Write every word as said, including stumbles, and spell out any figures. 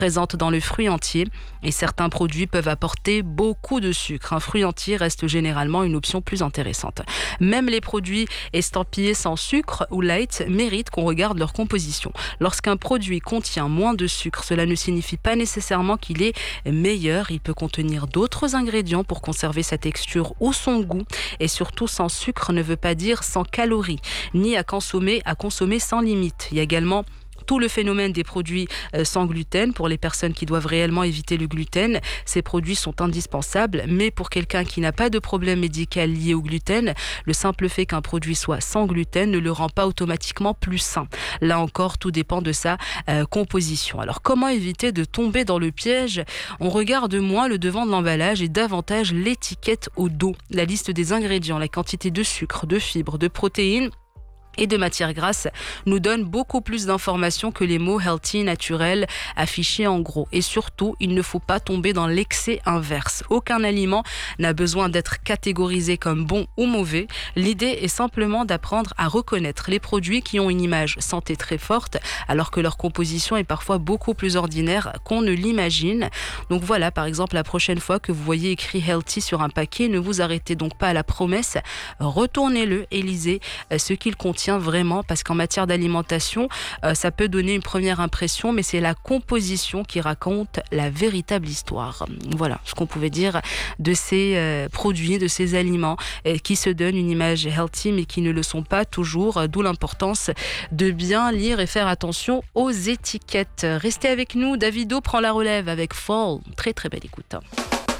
présente dans le fruit entier et certains produits peuvent apporter beaucoup de sucre. Un fruit entier reste généralement une option plus intéressante. Même les produits estampillés sans sucre ou light méritent qu'on regarde leur composition. Lorsqu'un produit contient moins de sucre, cela ne signifie pas nécessairement qu'il est meilleur. Il peut contenir d'autres ingrédients pour conserver sa texture ou son goût. Et surtout, sans sucre ne veut pas dire sans calories, ni à consommer, à consommer sans limite. Il y a également tout le phénomène des produits sans gluten. Pour les personnes qui doivent réellement éviter le gluten, ces produits sont indispensables. Mais pour quelqu'un qui n'a pas de problème médical lié au gluten, le simple fait qu'un produit soit sans gluten ne le rend pas automatiquement plus sain. Là encore, tout dépend de sa euh, composition. Alors, comment éviter de tomber dans le piège ? On regarde moins le devant de l'emballage et davantage l'étiquette au dos. La liste des ingrédients, la quantité de sucre, de fibres, de protéines et de matières grasses nous donne beaucoup plus d'informations que les mots healthy, naturel affichés en gros. Et surtout, il ne faut pas tomber dans l'excès inverse. Aucun aliment n'a besoin d'être catégorisé comme bon ou mauvais. L'idée est simplement d'apprendre à reconnaître les produits qui ont une image santé très forte, alors que leur composition est parfois beaucoup plus ordinaire qu'on ne l'imagine. Donc voilà, par exemple, la prochaine fois que vous voyez écrit healthy sur un paquet, ne vous arrêtez donc pas à la promesse, retournez-le et lisez ce qu'il contient vraiment, parce qu'en matière d'alimentation, euh, ça peut donner une première impression, mais c'est la composition qui raconte la véritable histoire. Voilà ce qu'on pouvait dire de ces euh, produits, de ces aliments euh, qui se donnent une image healthy, mais qui ne le sont pas toujours, euh, d'où l'importance de bien lire et faire attention aux étiquettes. Restez avec nous, Davido prend la relève avec Fall. Très très belle écoute.